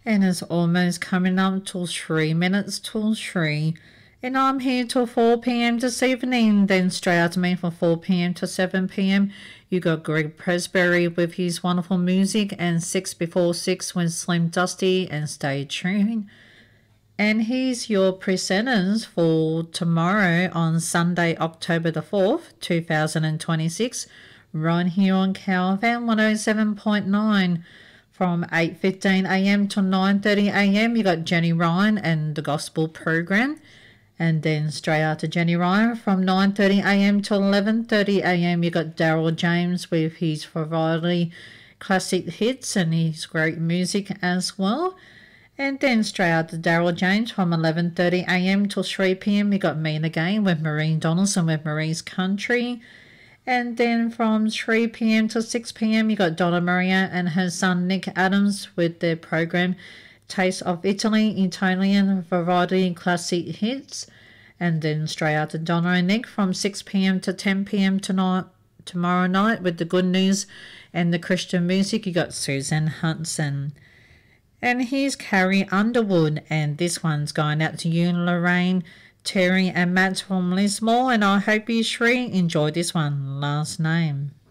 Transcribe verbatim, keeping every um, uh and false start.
And it's almost coming up till three minutes till three. And I'm here till four p.m. this evening. Then straight after me from four p.m. to seven p.m. you got Greg Presbury with his wonderful music. And six before six with Slim Dusty and Stay Tuned. And here's your presenters for tomorrow on Sunday, October the fourth, two thousand twenty-six. Right here on Cow F M one oh seven point nine. From eight fifteen a.m. to nine thirty a.m. you got Jenny Ryan and the Gospel Program. And then straight after Jenny Ryan from nine thirty a.m. to eleven thirty a.m. you got Daryl James with his variety classic hits and his great music as well. And then straight after Daryl James from eleven thirty a.m. till three p.m. you got Mean Again with Maureen Donaldson with Marie's Country. And then from three p.m. to six p.m. you got Donna Maria and her son Nick Adams with their program Taste of Italy, Italian Variety Classic Hits. And then straight after Donna and Nick from six p.m. to ten p.m. tonight, tomorrow night with the good news and the Christian music, you got Susan Hudson. And here's Carrie Underwood, and this one's going out to you, Lorraine, Terry and Matt from Lismore, and I hope you three enjoy this one. Last name.